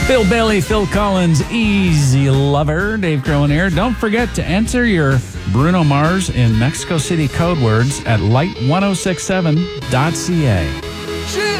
Bill Bailey, Phil Collins, Easy Lover, Dave Crowan here. Don't forget to enter your Bruno Mars in Mexico City code words at light1067.ca.